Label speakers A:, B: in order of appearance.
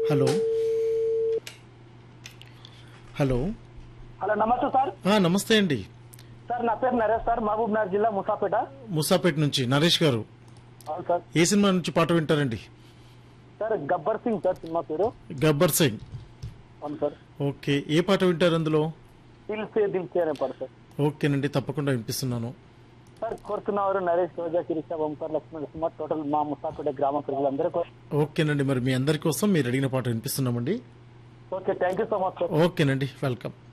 A: Hello hello
B: hello నమస్తే sir.
A: నమస్తే అండి.
B: సార్ నా పేరు నరేష్ సార్, మహబూబ్ నగర్ జిల్లా
A: ముసాపేట నుంచి నరేష్ గారు.
B: అవును సార్.
A: ఏ సినిమా నుంచి పాట వింటారండి?
B: Sir Gabbar Singh sir cinema పేరు.
A: గబ్బర్ సింగ్.
B: అవును సార్.
A: ఓకే, ఏ పాట వింటారు అందులో?
B: దిల్ సే అనే పాట సార్.
A: ఓకేనండి, తప్పకుండా వినిపిస్తున్నాను.
B: సార్ కోరుతున్నవారు నరేష్, రోజా, శిరీష, ఓంకార్, లక్ష్మణ నరసింహ, టోటల్ మా ముసాపేట గ్రామ ప్రజలందరూ.
A: ఓకేనండి, మరి మీ అందరి కోసం మీరు అడిగిన పాట వినిపిస్తున్నామండి.
B: Okay, thank you so much sir.
A: ఓకేనండి, వెల్కమ్.